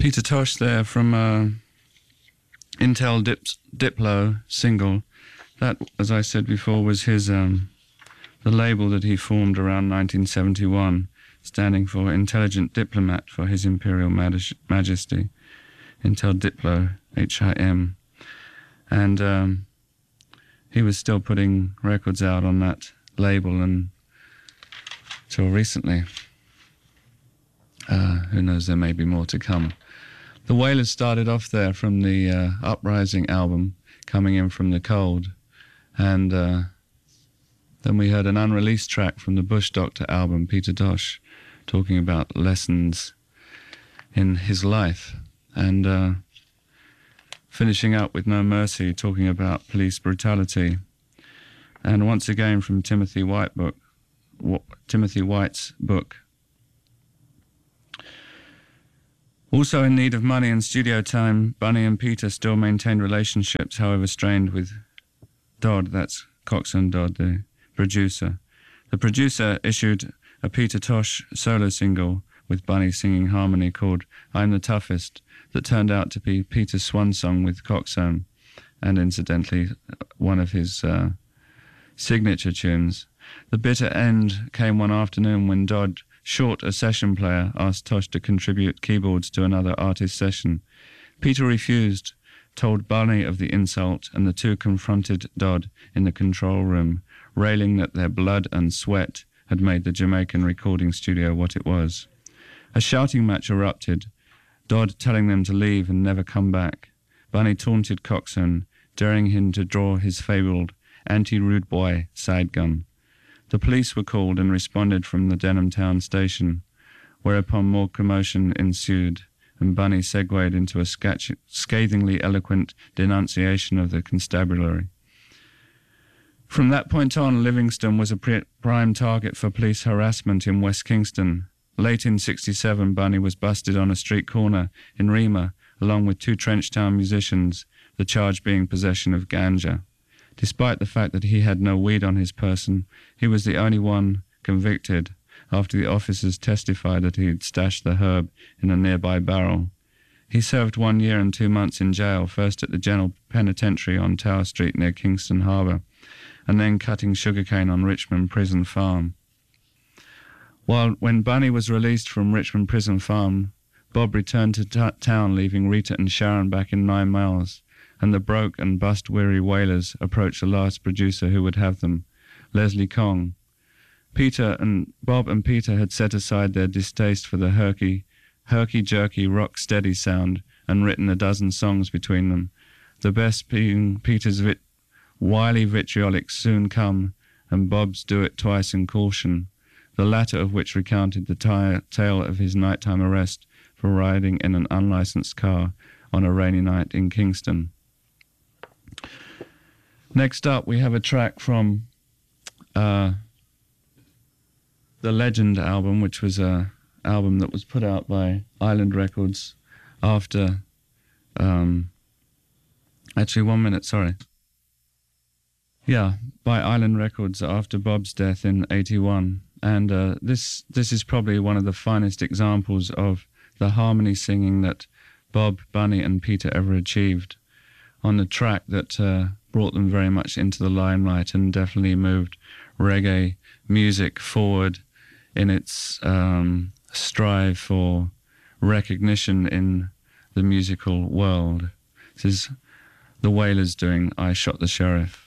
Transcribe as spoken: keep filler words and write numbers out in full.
Peter Tosh there from uh, Intel Dip Diplo single. That, as I said before, was his um, the label that he formed around nineteen seventy-one, standing for Intelligent Diplomat for His Imperial Maj Majesty. Intel Diplo, H I M. And um, he was still putting records out on that label and till recently. Uh, who knows, there may be more to come. The Wailers started off there from the uh, Uprising album, Coming In From the Cold. And uh, then we heard an unreleased track from the Bush Doctor album, Peter Tosh, talking about lessons in his life. And uh, finishing up with No Mercy, talking about police brutality. And once again from Timothy White book, Timothy White's book. Also in need of money and studio time, Bunny and Peter still maintained relationships, however strained, with Dodd, that's Coxsone Dodd, the producer. The producer issued a Peter Tosh solo single with Bunny singing harmony called I'm the Toughest, that turned out to be Peter's swan song with Coxsone, and incidentally one of his uh, signature tunes. The bitter end came one afternoon when Dodd, short a session player, asked Tosh to contribute keyboards to another artist session. Peter refused, told Bunny of the insult, and the two confronted Dodd in the control room, railing that their blood and sweat had made the Jamaican recording studio what it was. A shouting match erupted, Dodd telling them to leave and never come back. Bunny taunted Coxsone, daring him to draw his fabled anti-rude boy side gun. The police were called and responded from the Denham Town station, whereupon more commotion ensued, and Bunny segued into a scathingly eloquent denunciation of the constabulary. From that point on, Livingston was a prime target for police harassment in West Kingston. Late in sixty-seven, Bunny was busted on a street corner in Rima, along with two Trenchtown musicians, the charge being possession of ganja. Despite the fact that he had no weed on his person, he was the only one convicted after the officers testified that he had stashed the herb in a nearby barrel. He served one year and two months in jail, first at the General Penitentiary on Tower Street near Kingston Harbour, and then cutting sugarcane on Richmond Prison Farm. While when Bunny was released from Richmond Prison Farm, Bob returned to t town, leaving Rita and Sharon back in Nine Miles, and the broke and bust-weary Wailers approached the last producer who would have them, Leslie Kong. Peter and Bob and Peter had set aside their distaste for the herky, herky-jerky rock-steady sound and written a dozen songs between them, the best being Peter's vit wily vitriolic Soon Come and Bob's Do It Twice in Caution, the latter of which recounted the tale of his nighttime arrest for riding in an unlicensed car on a rainy night in Kingston. Next up, we have a track from uh, the Legend album, which was an album that was put out by Island Records after... Um, actually, one minute, sorry. Yeah, by Island Records after Bob's death in eighty-one. And uh, this, this is probably one of the finest examples of the harmony singing that Bob, Bunny and Peter ever achieved on the track that uh, brought them very much into the limelight and definitely moved reggae music forward in its um, strive for recognition in the musical world. This is the Wailers doing I Shot the Sheriff.